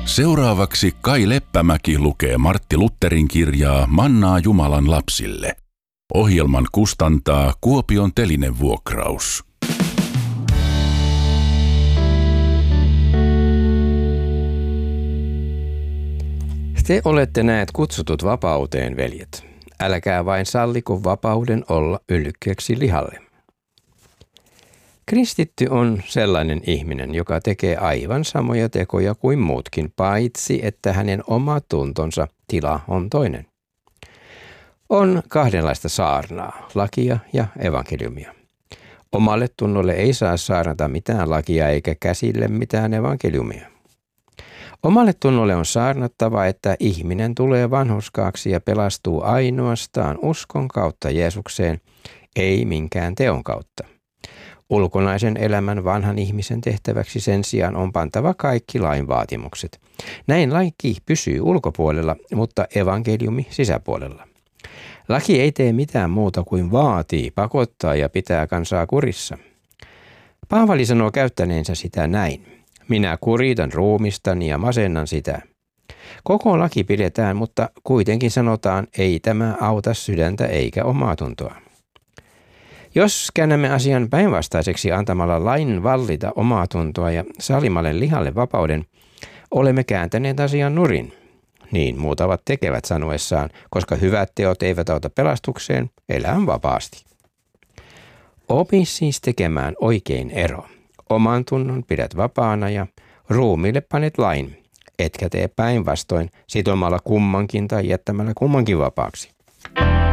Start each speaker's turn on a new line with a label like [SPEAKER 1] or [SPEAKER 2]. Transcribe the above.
[SPEAKER 1] Seuraavaksi Kai Leppämäki lukee Martti Lutherin kirjaa Mannaa Jumalan lapsille. Ohjelman kustantaa Kuopion Telinevuokraus.
[SPEAKER 2] Te olette näet kutsutut vapauteen, veljet. Älkää vain salliko vapauden olla ylykkeeksi lihalle. Kristitty on sellainen ihminen, joka tekee aivan samoja tekoja kuin muutkin, paitsi että hänen oma tuntonsa tila on toinen. On kahdenlaista saarnaa, lakia ja evankeliumia. Omalle tunnolle ei saa saarnata mitään lakia eikä käsille mitään evankeliumia. Omalle tunnolle on saarnattava, että ihminen tulee vanhurskaaksi ja pelastuu ainoastaan uskon kautta Jeesukseen, ei minkään teon kautta. Ulkonaisen elämän vanhan ihmisen tehtäväksi sen sijaan on pantava kaikki lain vaatimukset. Näin laki pysyy ulkopuolella, mutta evankeliumi sisäpuolella. Laki ei tee mitään muuta kuin vaatii, pakottaa ja pitää kansaa kurissa. Paavali sanoo käyttäneensä sitä näin. Minä kuritan ruumistani ja masennan sitä. Koko laki pidetään, mutta kuitenkin sanotaan, ei tämä auta sydäntä eikä omaatuntoa. Jos käännämme asian päinvastaiseksi antamalla lain vallita omaatuntoa ja salimalle lihalle vapauden, olemme kääntäneet asian nurin. Niin muutavat tekevät sanoessaan, koska hyvät teot eivät auta pelastukseen, elää vapaasti. Opi siis tekemään oikein ero. Oman tunnon pidät vapaana ja ruumiille panet lain, etkä tee päinvastoin sitomalla kummankin tai jättämällä kummankin vapaaksi.